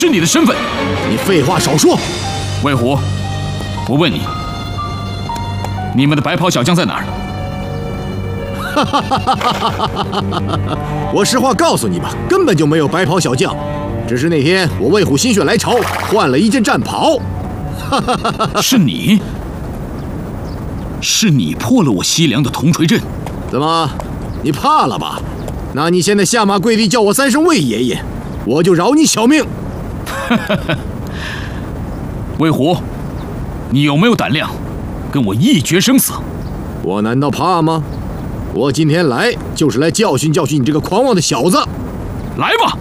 是你的身份。 你废话少说。 魏虎，我问你，你们的白袍小将在哪儿？ 我实话告诉你吧，根本就没有白袍小将，只是那天我魏虎心血来潮换了一件战袍。 是你？是你破了我西凉的铜锤阵？ 怎么，你怕了吧？那你现在下马跪地叫我3声魏爷爷，我就饶你小命。 魏虎，你有没有胆量跟我一决生死？ 我难道怕吗？我今天来就是来教训教训你这个狂妄的小子。 来吧！